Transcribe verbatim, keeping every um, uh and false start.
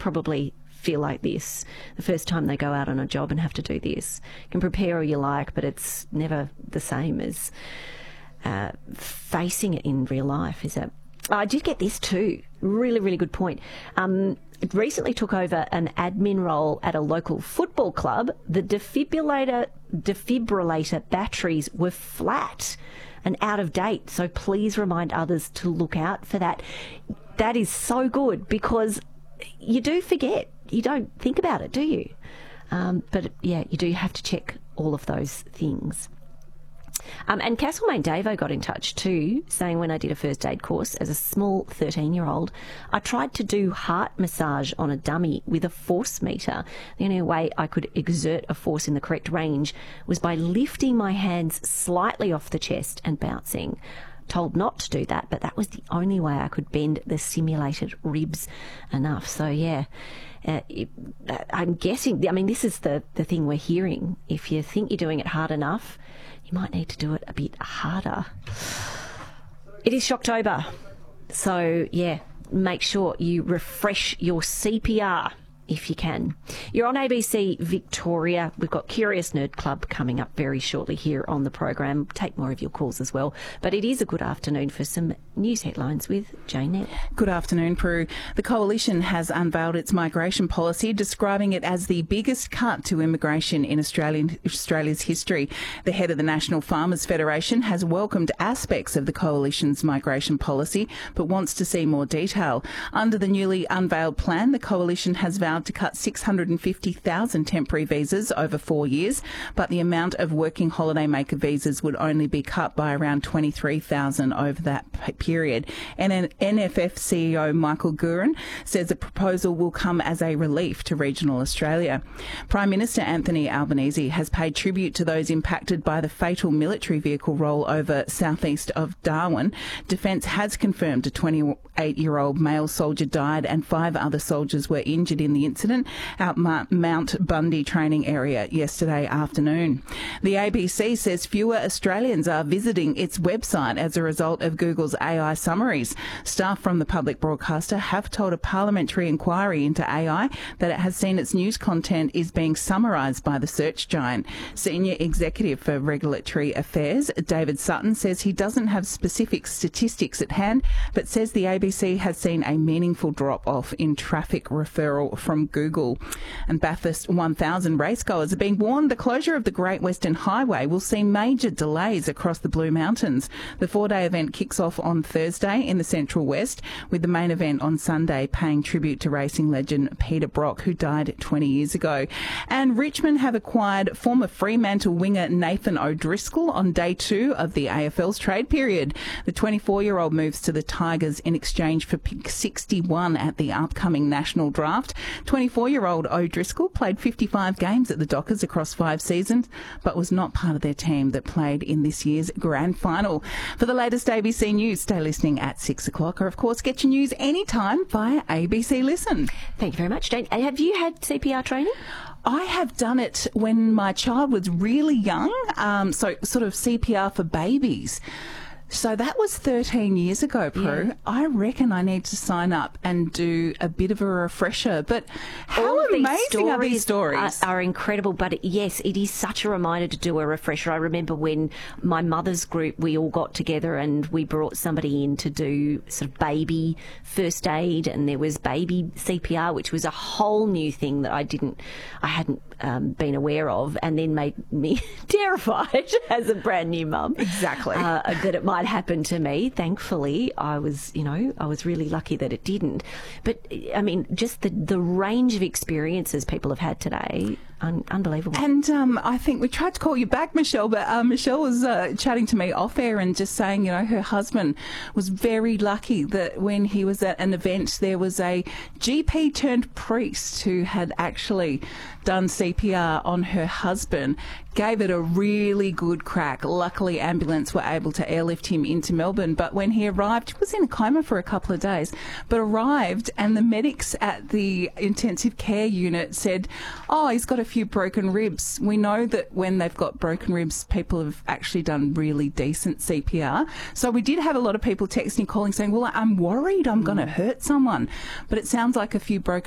probably feel like this the first time they go out on a job and have to do this. You can prepare all you like, but it's never the same as uh, facing it in real life, is it? I did get this too. Really, really good point. Um, recently took over an admin role at a local football club. The defibrillator defibrillator batteries were flat and out of date, so please remind others to look out for that. That is so good, because you do forget. You don't think about it, do you? Um, but yeah, you do have to check all of those things. Um, and Castlemaine Davo got in touch too, saying, when I did a first aid course as a small thirteen-year-old, I tried to do heart massage on a dummy with a force meter. The only way I could exert a force in the correct range was by lifting my hands slightly off the chest and bouncing. Told not to do that, but that was the only way I could bend the simulated ribs enough. So yeah, uh, it, uh, I'm guessing, I mean, this is the, the thing we're hearing. If you think you're doing it hard enough, you might need to do it a bit harder. It is Shocktober, so yeah, make sure you refresh your C P R if you can. You're on A B C Victoria. We've got Curious Nerd Club coming up very shortly here on the program. Take more of your calls as well. But it is a good afternoon for some news headlines with Jane Nett. Good afternoon, Prue. The Coalition has unveiled its migration policy, describing it as the biggest cut to immigration in Australian, Australia's history. The head of the National Farmers Federation has welcomed aspects of the Coalition's migration policy, but wants to see more detail. Under the newly unveiled plan, the Coalition has vowed to cut six hundred fifty thousand temporary visas over four years, but the amount of working holidaymaker visas would only be cut by around twenty-three thousand over that period. And N F F C E O Michael Guerin says the proposal will come as a relief to regional Australia. Prime Minister Anthony Albanese has paid tribute to those impacted by the fatal military vehicle rollover southeast of Darwin. Defence has confirmed a twenty-eight-year-old male soldier died and five other soldiers were injured in the incident at Mount Bundy training area yesterday afternoon. The A B C says fewer Australians are visiting its website as a result of Google's A I summaries. Staff from the public broadcaster have told a parliamentary inquiry into A I that it has seen its news content is being summarised by the search giant. Senior Executive for Regulatory Affairs, David Sutton, says he doesn't have specific statistics at hand, but says the A B C has seen a meaningful drop-off in traffic referral from Google. And Bathurst one thousand racegoers are being warned the closure of the Great Western Highway will see major delays across the Blue Mountains. The four-day event kicks off on Thursday in the Central West, with the main event on Sunday paying tribute to racing legend Peter Brock, who died twenty years ago. And Richmond have acquired former Fremantle winger Nathan O'Driscoll on day two of the A F L's trade period. The twenty-four-year-old moves to the Tigers in exchange for pick sixty-one at the upcoming national draft. twenty-four-year-old O'Driscoll played fifty-five games at the Dockers across five seasons, but was not part of their team that played in this year's grand final. For the latest A B C News, stay listening at six o'clock, or of course get your news anytime via A B C Listen. Thank you very much, Jane. Have you had C P R training? I have done it when my child was really young, um, so sort of C P R for babies. So that was thirteen years ago, Prue. Yeah. I reckon I need to sign up and do a bit of a refresher. But how All amazing are these stories? Are, are incredible. But it, yes, it is such a reminder to do a refresher. I remember when my mother's group, we all got together and we brought somebody in to do sort of baby first aid, and there was baby C P R, which was a whole new thing that I didn't, I hadn't um, been aware of, and then made me terrified as a brand new mum. Exactly. Uh, that it might happen to me. Thankfully, I was, you know, I was really lucky that it didn't. But I mean, just the the range of experiences people have had today, un- unbelievable. And um, I think we tried to call you back, Michelle, but uh, Michelle was uh, chatting to me off air and just saying, you know, her husband was very lucky that when he was at an event, there was a G P turned priest who had actually done C P R on her husband, gave it a really good crack. Luckily, ambulance were able to airlift him into Melbourne, but when he arrived, he was in a coma for a couple of days, but arrived and the medics at the intensive care unit said, oh, he's got a few broken ribs. We know that when they've got broken ribs, people have actually done really decent C P R. So we did have a lot of people texting, calling, saying, well, I'm worried I'm mm. going to hurt someone. But it sounds like a few broken